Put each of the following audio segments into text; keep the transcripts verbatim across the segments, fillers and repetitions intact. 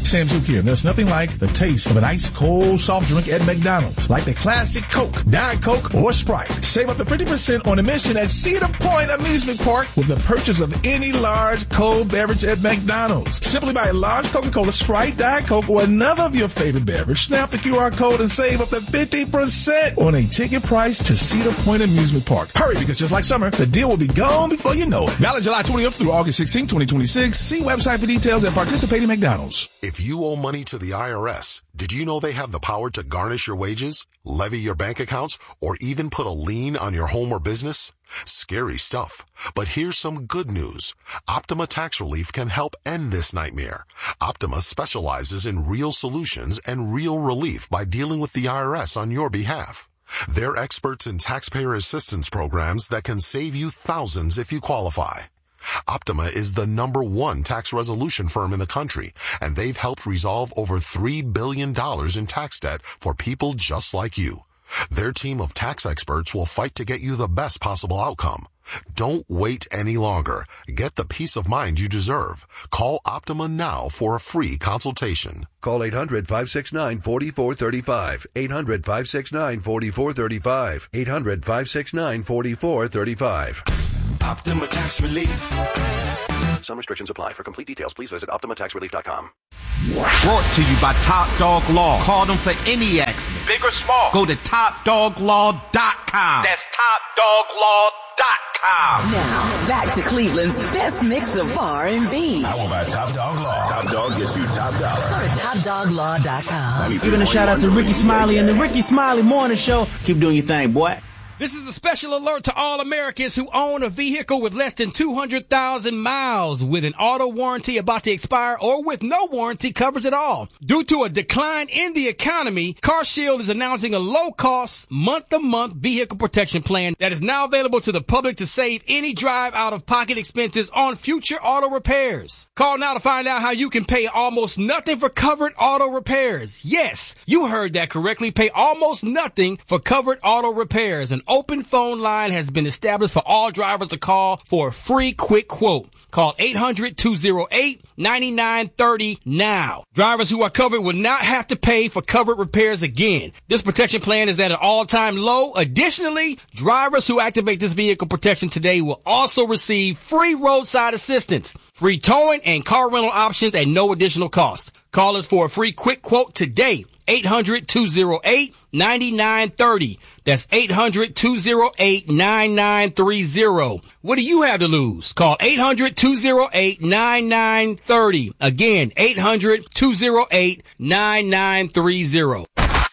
Sam Zook here. There's nothing like the taste of an ice cold soft drink at McDonald's, like the classic Coke, Diet Coke, or Sprite. Save up to fifty percent on admission at Cedar Point Amusement Park with the purchase of any large cold beverage at McDonald's. Simply buy a large Coca-Cola, Sprite, Diet Coke, or another of your favorite beverage. Snap the Q R code and save up to fifty percent on a ticket price to Cedar Point Amusement Park. Hurry, because just like summer, the deal will be gone before you know it. Valid July twentieth through August sixteenth, twenty twenty-six. See website for details at participating McDonald's. If you owe money to the I R S, did you know they have the power to garnish your wages, levy your bank accounts, or even put a lien on your home or business? Scary stuff. But here's some good news. Optima Tax Relief can help end this nightmare. Optima specializes in real solutions and real relief by dealing with the I R S on your behalf. They're experts in taxpayer assistance programs that can save you thousands if you qualify. Optima is the number one tax resolution firm in the country, and they've helped resolve over three billion dollars in tax debt for people just like you. Their team of tax experts will fight to get you the best possible outcome. Don't wait any longer. Get the peace of mind you deserve. Call Optima now for a free consultation. Call eight hundred, five six nine, four four three five. eight hundred, five six nine, four four three five. eight hundred, five six nine, four four three five. Optima Tax Relief. Some restrictions apply. For complete details, please visit optima tax relief dot com. Brought to you by Top Dog Law. Call them for any accident, big or small. Go to top dog law dot com. That's top dog law dot com. Now, back to Cleveland's best mix of R and B. I want my Top Dog Law. Top Dog gets you top dollar. Go to top dog law dot com. Giving a shout out to Ricky Smiley and the Ricky Smiley Morning Show. Keep doing your thing, boy. This is a special alert to all Americans who own a vehicle with less than two hundred thousand miles with an auto warranty about to expire or with no warranty coverage at all. Due to a decline in the economy, CarShield is announcing a low-cost, month-to-month vehicle protection plan that is now available to the public to save any drive out-of-pocket expenses on future auto repairs. Call now to find out how you can pay almost nothing for covered auto repairs. Yes, you heard that correctly. Pay almost nothing for covered auto repairs. An open phone line has been established for all drivers to call for a free quick quote. Call eight hundred, two oh eight, nine nine three oh now. Drivers who are covered will not have to pay for covered repairs again. This protection plan is at an all-time low. Additionally, drivers who activate this vehicle protection today will also receive free roadside assistance, free towing, and car rental options at no additional cost. Call us for a free quick quote today. eight hundred, two oh eight, nine nine three oh. That's eight hundred, two oh eight, nine nine three oh. What do you have to lose? Call eight hundred, two oh eight, nine nine three oh. Again, eight hundred, two oh eight, nine nine three oh.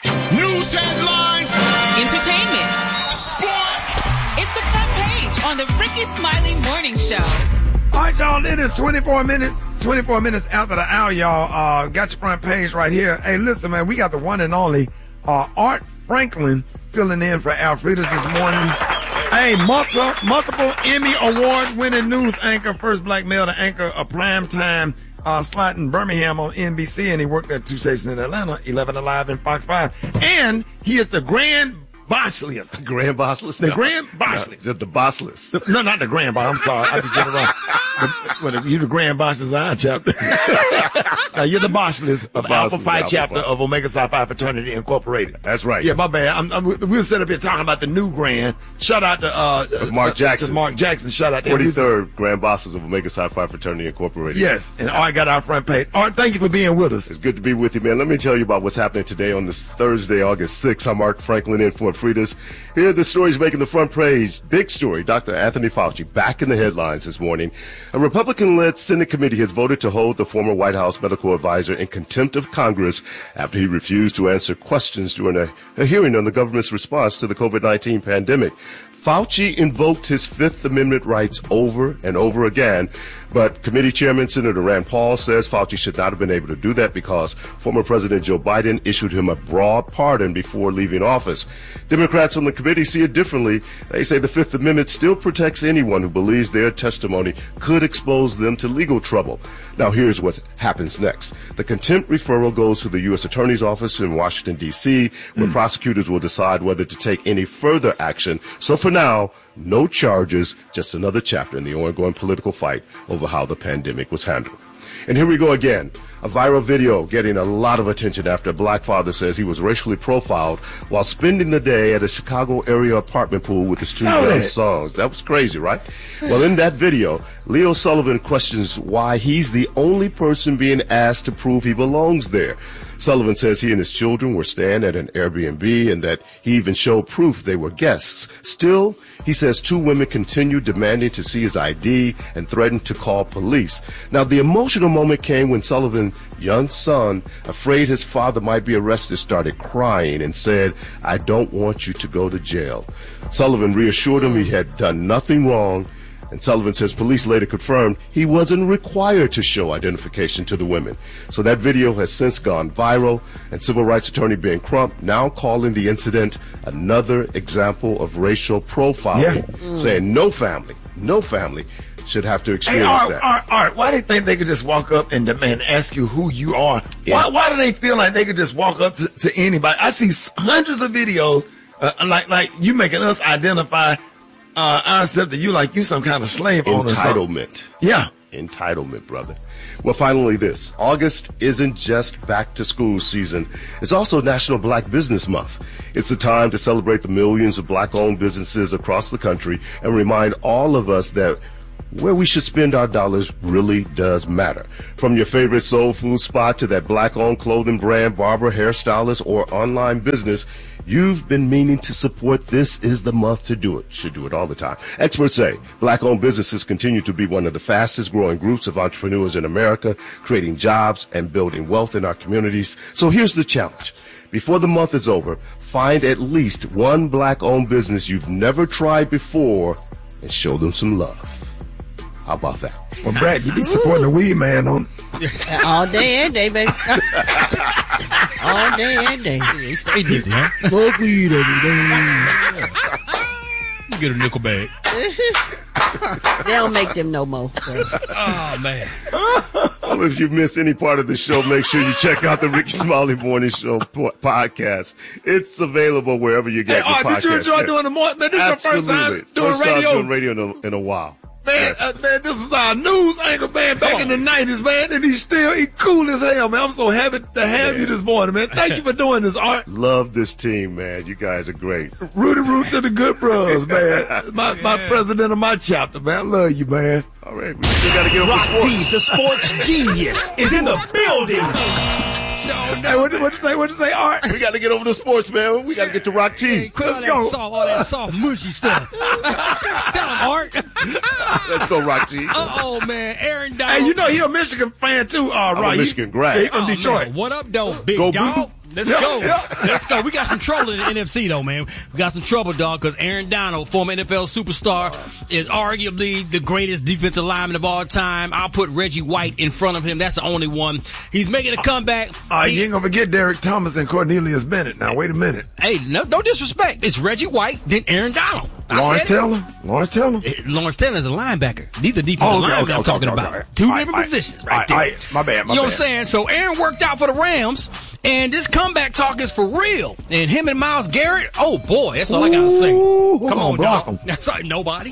News headlines. Entertainment. Sports. It's the front page on the Ricky Smiley Morning Show. All right, y'all, it is twenty-four minutes, twenty-four minutes after the hour, y'all. Uh, got your front page right here. Hey, listen, man, we got the one and only uh, Art Franklin filling in for Alfreda this morning. Hey, multiple, multiple Emmy Award-winning news anchor, first black male to anchor a primetime uh, slot in Birmingham on N B C, and he worked at two stations in Atlanta, eleven Alive and Fox five. And he is the Grand Bossless. The Grand Bossless? The no. Grand Bossless. No, the, the Bossless. The, no, not the Grand Boss. I'm sorry. I just get it wrong. The, well, you the Grand Bossless I chapter. Now, you're the Bossless of the Alpha Phi chapter of Omega Psi Phi Fraternity Incorporated. That's right. Yeah, my bad. I'm, I'm, we'll sit up here talking about the new Grand. Shout out to uh, Mark Jackson. To Mark Jackson. Shout out to forty-third Grand Bossless of Omega Psi Phi Fraternity Incorporated. Yes, and Art got our front page. Art, thank you for being with us. It's good to be with you, man. Let me tell you about what's happening today on this Thursday, August sixth. I'm Art Franklin in for Frida's. Here are the stories making the front page. Big story. Doctor Anthony Fauci back in the headlines this morning. A Republican-led Senate committee has voted to hold the former White House medical advisor in contempt of Congress after he refused to answer questions during a, a hearing on the government's response to the COVID nineteen pandemic. Fauci invoked his Fifth Amendment rights over and over again, but committee chairman Senator Rand Paul says Fauci should not have been able to do that because former President Joe Biden issued him a broad pardon before leaving office. Democrats on the committee see it differently. They say the Fifth Amendment still protects anyone who believes their testimony could expose them to legal trouble. Now, here's what happens next. The contempt referral goes to the U S Attorney's Office in Washington, D C, where mm. prosecutors will decide whether to take any further action. So for now, no charges, just another chapter in the ongoing political fight over how the pandemic was handled. And here we go again. A viral video getting a lot of attention after a black father says he was racially profiled while spending the day at a Chicago area apartment pool with his two young sons. That was crazy, right? Well, in that video, Leo Sullivan questions why he's the only person being asked to prove he belongs there. Sullivan says he and his children were staying at an Airbnb and that he even showed proof they were guests. Still, he says two women continued demanding to see his I D and threatened to call police. Now, the emotional moment came when Sullivan's young son, afraid his father might be arrested, started crying and said, "I don't want you to go to jail." Sullivan reassured him he had done nothing wrong. And Sullivan says police later confirmed he wasn't required to show identification to the women. So that video has since gone viral, and civil rights attorney Ben Crump now calling the incident another example of racial profiling, yeah. mm. saying no family, no family should have to experience hey, Art, that. Art, Art, why do they think they could just walk up and demand, ask you who you are? Yeah. Why, why do they feel like they could just walk up to, to anybody? I see hundreds of videos, uh, like like you making us identify Uh, I accept that you like you some kind of slave owner. Entitlement. Yeah. Entitlement, brother. Well, finally this. August isn't just back to school season. It's also National Black Business Month. It's a time to celebrate the millions of black-owned businesses across the country and remind all of us that where we should spend our dollars really does matter. From your favorite soul food spot to that black-owned clothing brand, barber, hairstylist, or online business, you've been meaning to support. This is the month to do it. Should do it all the time. Experts say black-owned businesses continue to be one of the fastest-growing groups of entrepreneurs in America, creating jobs and building wealth in our communities. So here's the challenge. Before the month is over, find at least one black-owned business you've never tried before and show them some love. How about that? Well, Brad, you be supporting the weed man on all day, every day, baby. All day, every day. Yeah, stay busy, huh? Smoke weed every day. You get a nickel bag. They don't make them no more. So. Oh, man. Well, if you miss any part of the show, make sure you check out the Ricky Smiley Morning Show po- podcast. It's available wherever you get hey, your oh, podcast. Did you enjoy doing the morning? Man, this is your first time doing first radio? Time doing radio in a, in a while. Man, yes. uh, man, this was our news anchor, man, back in the nineties, man, and he's still, he cool as hell, man. I'm so happy to have man. you this morning, man. Thank you for doing this, Art. Love this team, man. You guys are great. Rudy Root to the good bros, man. My yeah. my president of my chapter, man. I love you, man. All right, we still got to get on Rock the sports. T, the sports genius, is in the building. Hey, what you say? What you say, Art? We got to get over the sports, man. We got to get to Rock T. Hey, quit all that soft, all that soft, mushy stuff. Tell him, Art. Let's go, Rock T. Uh-oh, man. Aaron Donald. Hey, you know he a Michigan fan, too, uh, I'm right? a Michigan grad. Yeah, he from oh, Detroit. Man. What up, though, big go dog? Blue. Let's yeah, go. Yeah. Let's go. We got some trouble in the N F C, though, man. We got some trouble, dog, because Aaron Donald, former N F L superstar, is arguably the greatest defensive lineman of all time. I'll put Reggie White in front of him. That's the only one. He's making a comeback. Uh, he, you ain't going to forget Derek Thomas and Cornelius Bennett. Now, wait a minute. Hey, no, no disrespect. It's Reggie White, then Aaron Donald. I Lawrence Taylor? Lawrence Taylor? Lawrence Taylor is a linebacker. These are defensive oh, okay, linemen okay, I'm okay, talking okay, about. okay. Two all different right, positions all right, right there. All right. My bad, my you know bad. what I'm saying? So Aaron worked out for the Rams, and this comeback talk is for real. And him and Myles Garrett, oh boy, that's all I got to say. Ooh, Come on, block dog. him. That's right, nobody.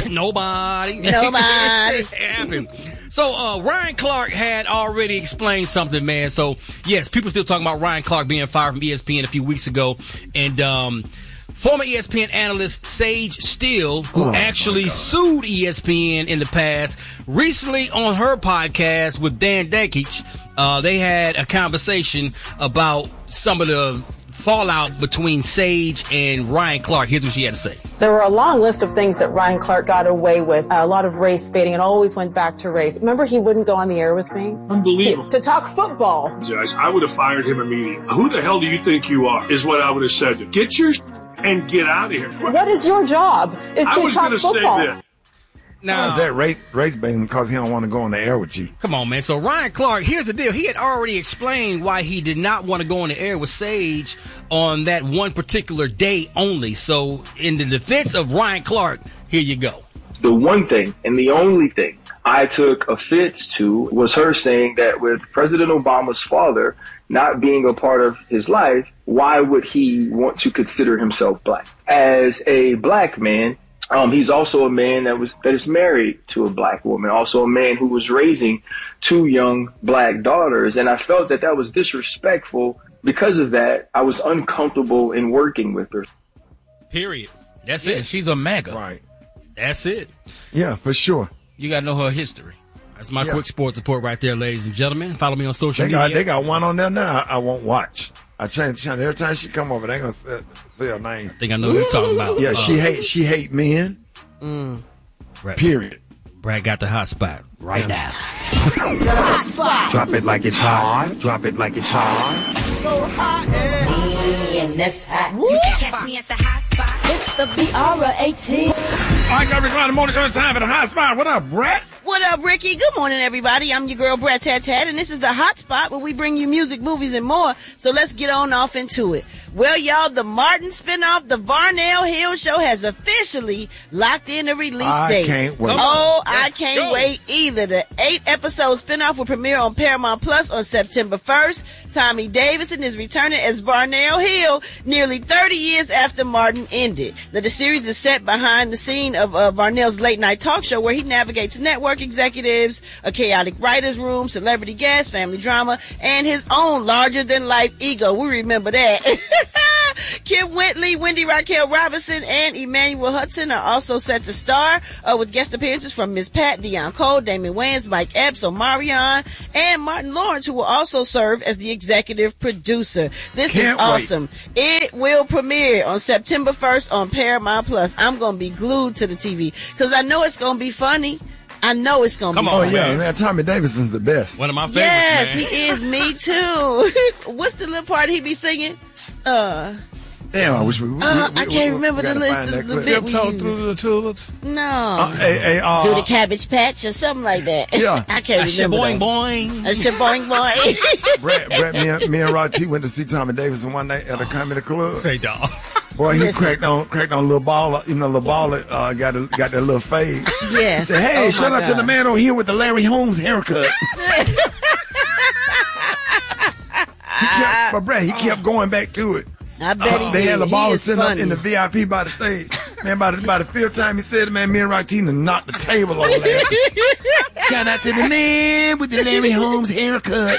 Nobody. Nobody. It happened. So uh, Ryan Clark had already explained something, man. So, yes, people still talking about Ryan Clark being fired from E S P N a few weeks ago. And um, former E S P N analyst Sage Steele, who oh, actually sued E S P N in the past, recently on her podcast with Dan Dakich, uh, they had a conversation about some of the fallout between Sage and Ryan Clark. Here's what she had to say. There were a long list of things that Ryan Clark got away with. A lot of race baiting. It always went back to race. Remember, he wouldn't go on the air with me? Unbelievable. He, to talk football. Guys, I would have fired him immediately. Who the hell do you think you are, is what I would have said to him. Get your and get out of here. What is your job? Is to I was talk gonna football. say that. Now, is that race, race baiting because he don't want to go on the air with you? Come on, man. So Ryan Clark, here's the deal. He had already explained why he did not want to go on the air with Sage on that one particular day only. So in the defense of Ryan Clark, here you go. The one thing and the only thing I took offense to was her saying that with President Obama's father not being a part of his life, why would he want to consider himself black? As a black man, Um, he's also a man that was that is married to a black woman, also a man who was raising two young black daughters. And I felt that that was disrespectful. Because of that, I was uncomfortable in working with her. Period. That's Yeah. it. She's a mega. Right. That's it. Yeah, for sure. You got to know her history. That's my Yeah. quick sports report right there, ladies and gentlemen. Follow me on social They media. got they got one on there now. I won't watch. I change channel every time she come over. They gonna say, say her name. I think I know who you're talking about. Yeah, Uh, she hate she hate men. Mm. Brad, Period. Brad got the hot spot right now. Hot spot. Drop it like it's hot. Drop it like it's hot. So hot and that's hot. You can catch me at the hot spot. It's the B R eighteen. All right, Ricky Smiley Morning Show time for the hot spot. What up, Brett? What up, Ricky? Good morning, everybody. I'm your girl, Brett Tat Tat, and this is the Hot Spot where we bring you music, movies, and more. So let's get on off into it. Well, y'all, the Martin spinoff, The Varnell Hill Show, has officially locked in a release I date. can't wait. Oh, I Let's can't go. wait either. The eight-episode spinoff will premiere on Paramount Plus on September first. Tommy Davidson is returning as Varnell Hill nearly thirty years after Martin ended. Now, the series is set behind the scene of uh, Varnell's late-night talk show where he navigates network executives, a chaotic writer's room, celebrity guests, family drama, and his own larger-than-life ego. We remember that. Kim Whitley, Wendy Raquel Robinson, and Emmanuel Hudson are also set to star uh, with guest appearances from Miss Pat, Deion Cole, Damon Wayans, Mike Epps, Omarion, and Martin Lawrence, who will also serve as the executive producer. This Can't is awesome. It will premiere on September first on Paramount Plus. I'm going to be glued to the T V because I know it's going to be funny. I know it's going to be Oh funny. yeah, man. Tommy Davidson's the best. One of my favorites, Yes, man. he is. Me too. What's the little part he be singing? Uh, Damn, I wish we. we, uh, we I can't we- remember we the gotta list find of that the clip. bit we Tiptoe used. through the tulips. No. Uh, hey, hey, uh, Do the Cabbage Patch or something like that. Yeah. I can't That's remember. boing though. boing. That's your boing boing. Brett, Brett, me and, me and Rod T went to see Tommy Davidson one night at a comedy club. Say dog. Boy, he Listen. cracked on, cracked on Lil Baller. You know, Lil Baller uh, got a, got that little fade. Yes. He said, "Hey, Oh, shout my out to God. the man over here with the Larry Holmes haircut." he kept, but Brett, he kept going back to it. I bet he They did. had the He baller is sitting up funny. in the V I P by the stage. Man, by the, by the fifth time he said it, man, me and Raktina knocked the table over there. Shout out to the man with the Larry Holmes haircut.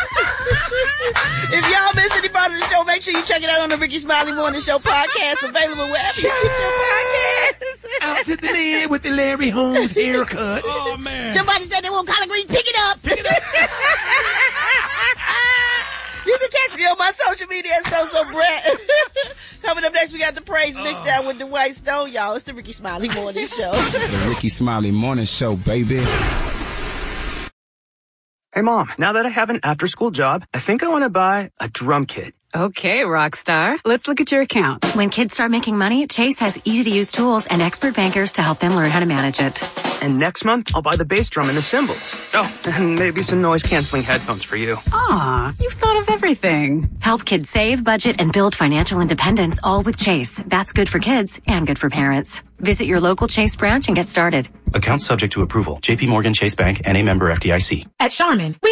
If y'all miss any part of the show, make sure you check it out on the Ricky Smiley Morning Show podcast, available wherever you get your podcasts. Out to the man with the Larry Holmes haircut. Oh, man. Somebody said they want collard greens. Pick it up. Pick it up. You can catch me on my social media at So So Brett. Coming up next, we got the praise mixed down with the White Stone, y'all. It's the Ricky Smiley Morning Show. The Ricky Smiley Morning Show, baby. Hey, Mom, now that I have an after-school job, I think I want to buy a drum kit. Okay, Rockstar. Let's look at your account. When kids start making money, Chase has easy-to-use tools and expert bankers to help them learn how to manage it. And next month, I'll buy the bass drum and the cymbals. Oh, and maybe some noise-canceling headphones for you. Aw, you've thought of everything. Help kids save, budget, and build financial independence, all with Chase. That's good for kids and good for parents. Visit your local Chase branch and get started. Account subject to approval. J P Morgan Chase Bank, N A member F D I C. At Charmin, we